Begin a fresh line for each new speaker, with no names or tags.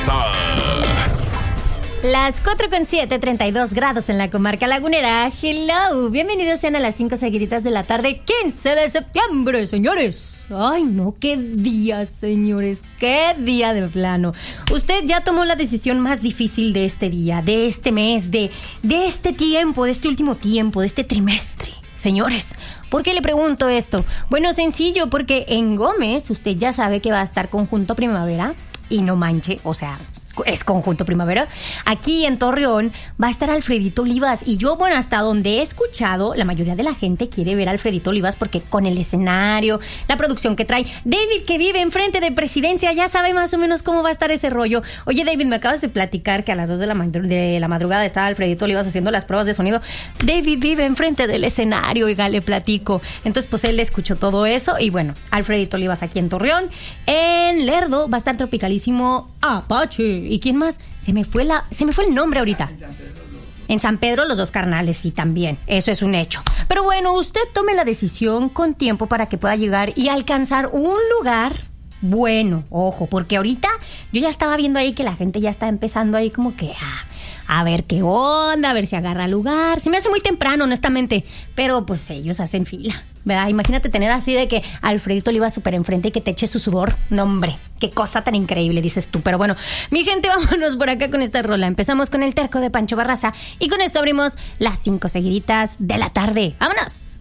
Las 4:07, 32 grados en la comarca lagunera. Hello, bienvenidos sean a las 5 seguiditas de la tarde, 15 de septiembre, señores. Ay, no, qué día, señores, qué día de plano. Usted ya tomó la decisión más difícil de este día, de este mes, de este tiempo, de este último tiempo, de este trimestre. Señores, ¿por qué le pregunto esto? Bueno, sencillo, porque en Gómez usted ya sabe que va a estar Conjunto Primavera. Y no manche, o sea, es Conjunto Primavera. Aquí en Torreón va a estar Alfredito Olivas. Y yo, bueno, hasta donde he escuchado, la mayoría de la gente quiere ver a Alfredito Olivas porque con el escenario, la producción que trae. David, que vive enfrente de Presidencia, ya sabe más o menos cómo va a estar ese rollo. Oye, David, me acabas de platicar que a las 2 de la madrugada estaba Alfredito Olivas haciendo las pruebas de sonido. David vive enfrente del escenario, oiga, le platico. Entonces, pues él escuchó todo eso. Y bueno, Alfredito Olivas aquí en Torreón. En Lerdo va a estar Tropicalísimo Apache. ¿Y quién más? Se me fue el nombre ahorita. En San Pedro los dos carnales, sí, también. Eso es un hecho. Pero bueno, usted tome la decisión con tiempo para que pueda llegar y alcanzar un lugar bueno. Ojo, porque ahorita yo ya estaba viendo ahí que la gente ya está empezando ahí como que a ver qué onda, a ver si agarra lugar. Se me hace muy temprano, honestamente. Pero pues ellos hacen fila, ¿verdad? Imagínate tener así de que Alfredito le iba súper enfrente y que te eche su sudor. No, hombre, qué cosa tan increíble, dices tú. Pero bueno, mi gente, vámonos por acá con esta rola. Empezamos con El Terco de Pancho Barraza y con esto abrimos las 5 seguiditas de la tarde. ¡Vámonos!